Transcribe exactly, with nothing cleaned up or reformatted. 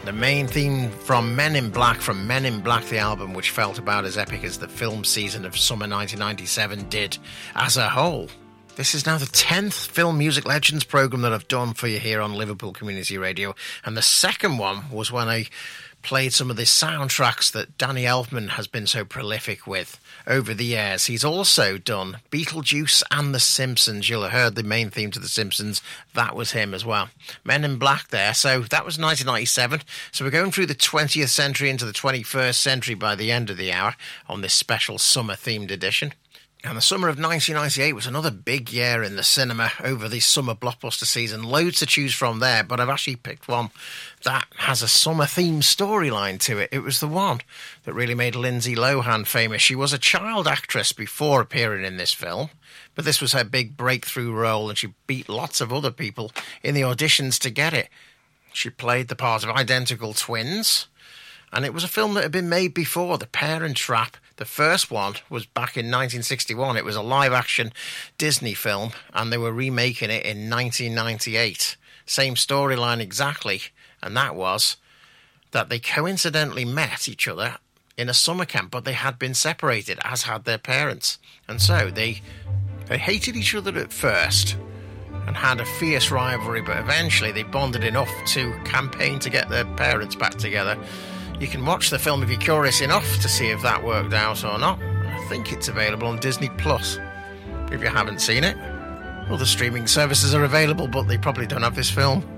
The main theme from Men in Black, from Men in Black, the album, which felt about as epic as the film season of summer nineteen ninety-seven did as a whole. This is now the tenth Film Music Legends programme that I've done for you here on Liverpool Community Radio, and the second one was when I played some of the soundtracks that Danny Elfman has been so prolific with over the years. He's also done Beetlejuice and The Simpsons. You'll have heard the main theme to The Simpsons. That was him as well. Men in Black there. So that was nineteen ninety-seven. So we're going through the twentieth century into the twenty-first century by the end of the hour on this special summer-themed edition. And the summer of nineteen ninety-eight was another big year in the cinema over the summer blockbuster season. Loads to choose from there, but I've actually picked one that has a summer-themed storyline to it. It was the one that really made Lindsay Lohan famous. She was a child actress before appearing in this film, but this was her big breakthrough role, and she beat lots of other people in the auditions to get it. She played the part of identical twins, and it was a film that had been made before, The Parent Trap. The first one was back in nineteen sixty-one. It was a live-action Disney film, and they were remaking it in nineteen ninety-eight. Same storyline exactly, and that was that they coincidentally met each other in a summer camp, but they had been separated, as had their parents. And so they, they hated each other at first and had a fierce rivalry, but eventually they bonded enough to campaign to get their parents back together. You can watch the film if you're curious enough to see if that worked out or not. I think it's available on Disney Plus, if you haven't seen it. Other streaming services are available, but they probably don't have this film.